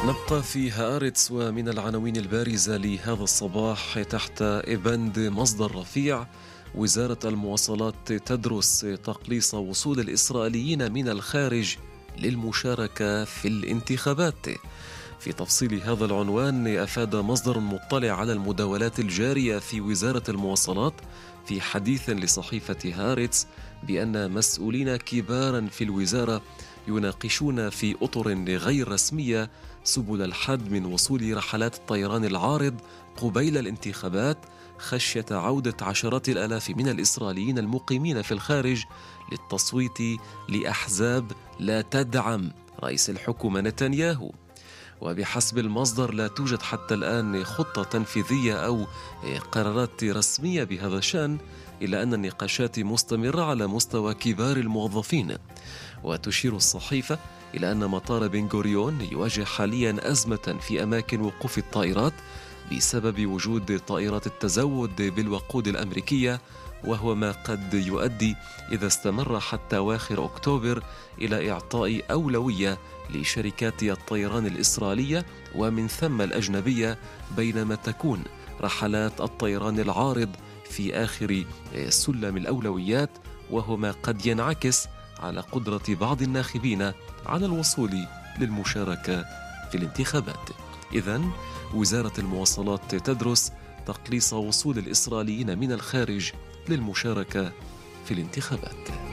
نبقى في هآرتس، ومن العناوين البارزة لهذا الصباح تحت بند مصدر رفيع: وزارة المواصلات تدرس تقليص وصول الإسرائيليين من الخارج للمشاركة في الانتخابات. في تفصيل هذا العنوان، أفاد مصدر مطلع على المداولات الجارية في وزارة المواصلات في حديث لصحيفة هارتس بأن مسؤولين كبارا في الوزارة يناقشون في أطر غير رسمية سبل الحد من وصول رحلات الطيران العارض قبيل الانتخابات، خشية عودة عشرات الآلاف من الإسرائيليين المقيمين في الخارج للتصويت لأحزاب لا تدعم رئيس الحكومة نتنياهو. وبحسب المصدر لا توجد حتى الآن خطة تنفيذية أو قرارات رسمية بهذا الشأن، إلا أن النقاشات مستمرة على مستوى كبار الموظفين. وتشير الصحيفة إلى أن مطار بن غوريون يواجه حاليا أزمة في أماكن وقوف الطائرات بسبب وجود طائرات التزود بالوقود الأمريكية، وهو ما قد يؤدي إذا استمر حتى أواخر أكتوبر إلى إعطاء أولوية لشركات الطيران الإسرائيلية ومن ثم الأجنبية، بينما تكون رحلات الطيران العارض في آخر سلم الأولويات، وهو ما قد ينعكس على قدرة بعض الناخبين على الوصول للمشاركة في الانتخابات. إذن وزارة المواصلات تدرس تقليص وصول الإسرائيليين من الخارج للمشاركة في الانتخابات.